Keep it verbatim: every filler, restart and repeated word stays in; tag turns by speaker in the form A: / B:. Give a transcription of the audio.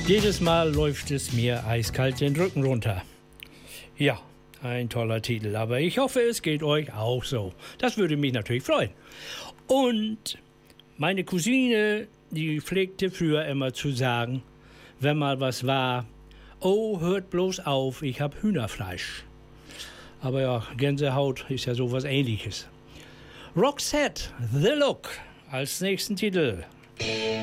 A: Jedes Mal läuft es mir eiskalt den Rücken runter. Ja, ein toller Titel, aber ich hoffe, es geht euch auch so. Das würde mich natürlich freuen. Und meine Cousine, die pflegte früher immer zu sagen, wenn mal was war, oh, hört bloß auf, ich hab Hühnerfleisch. Aber ja, Gänsehaut ist ja sowas Ähnliches. Roxette, The Look, als nächsten Titel.